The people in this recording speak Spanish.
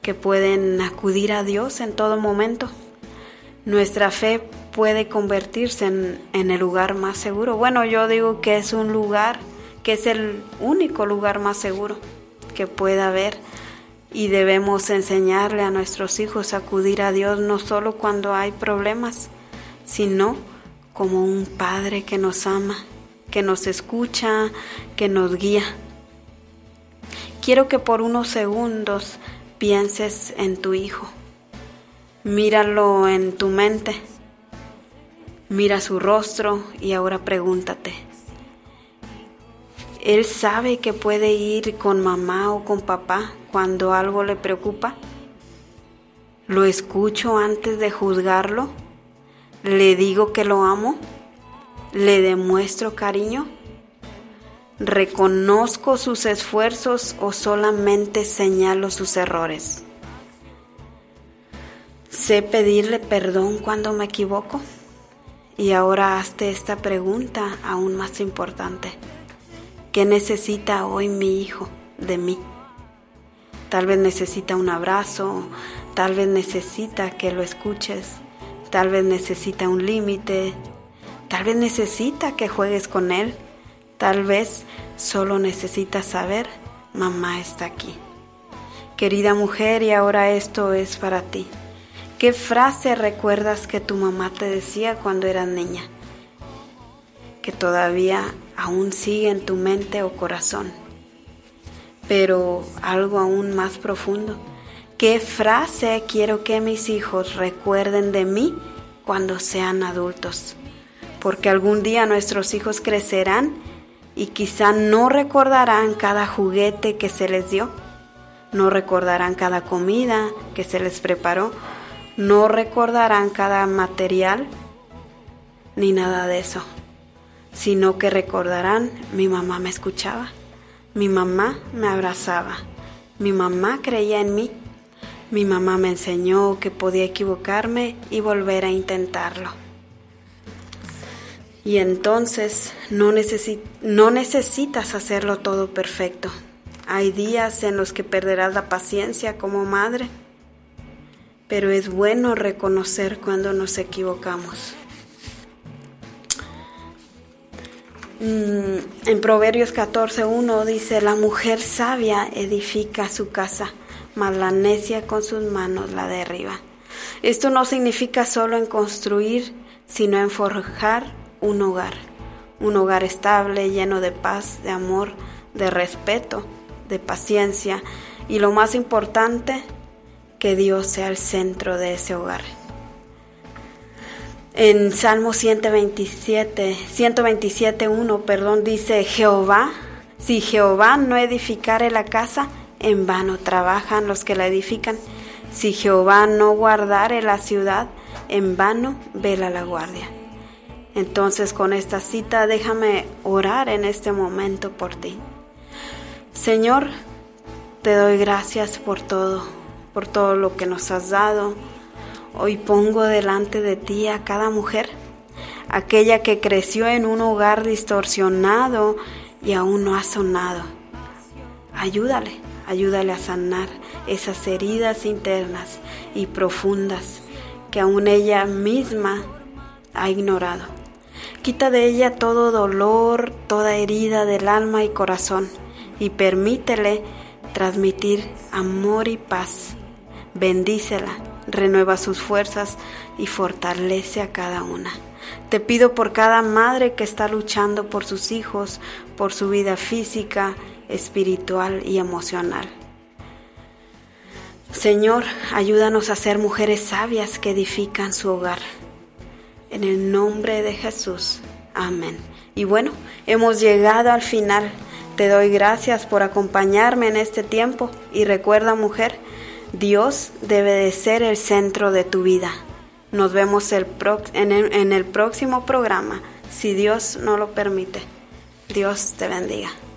que pueden acudir a Dios en todo momento. Nuestra fe puede convertirse en el lugar más seguro. Bueno, yo digo que es un lugar, que es el único lugar más seguro que pueda haber, y debemos enseñarle a nuestros hijos a acudir a Dios no solo cuando hay problemas, sino como un padre que nos ama, que nos escucha, que nos guía. Quiero que por unos segundos pienses en tu hijo. Míralo en tu mente. Mira su rostro y ahora pregúntate: ¿él sabe que puede ir con mamá o con papá cuando algo le preocupa? ¿Lo escucho antes de juzgarlo? ¿Le digo que lo amo? ¿Le demuestro cariño? ¿Reconozco sus esfuerzos o solamente señalo sus errores? ¿Sé pedirle perdón cuando me equivoco? Y ahora hazte esta pregunta aún más importante: ¿qué necesita hoy mi hijo de mí? Tal vez necesita un abrazo, tal vez necesita que lo escuches, tal vez necesita un límite, tal vez necesita que juegues con él, tal vez solo necesita saber: mamá está aquí. Querida mujer, y ahora esto es para ti. ¿Qué frase recuerdas que tu mamá te decía cuando eras niña, que todavía aún sigue en tu mente o corazón? Pero algo aún más profundo: ¿qué frase quiero que mis hijos recuerden de mí cuando sean adultos? Porque algún día nuestros hijos crecerán y quizá no recordarán cada juguete que se les dio, no recordarán cada comida que se les preparó, no recordarán cada material ni nada de eso, sino que recordarán: mi mamá me escuchaba, mi mamá me abrazaba, mi mamá creía en mí, mi mamá me enseñó que podía equivocarme y volver a intentarlo. Y entonces no necesitas hacerlo todo perfecto. Hay días en los que perderás la paciencia como madre, pero es bueno reconocer cuando nos equivocamos. En Proverbios 14:1 dice: la mujer sabia edifica su casa, mas la necia con sus manos la derriba. Esto no significa solo en construir, sino en forjar un hogar estable, lleno de paz, de amor, de respeto, de paciencia, y lo más importante, que Dios sea el centro de ese hogar. En Salmo 127:1 dice: si Jehová no edificare la casa, en vano trabajan los que la edifican. Si Jehová no guardare la ciudad, en vano vela la guardia. Entonces, con esta cita, déjame orar en este momento por ti. Señor, te doy gracias por todo lo que nos has dado. Hoy pongo delante de ti a cada mujer, aquella que creció en un hogar distorsionado y aún no ha sanado. Ayúdale a sanar esas heridas internas y profundas que aún ella misma ha ignorado. Quita de ella todo dolor, toda herida del alma y corazón, y permítele transmitir amor y paz. Bendícela, renueva sus fuerzas y fortalece a cada una. Te pido por cada madre que está luchando por sus hijos, por su vida física, espiritual y emocional. Señor, ayúdanos a ser mujeres sabias que edifican su hogar. En el nombre de Jesús. Amén. Y bueno, hemos llegado al final. Te doy gracias por acompañarme en este tiempo. Y recuerda, mujer, Dios debe de ser el centro de tu vida. Nos vemos en el próximo programa, si Dios no lo permite. Dios te bendiga.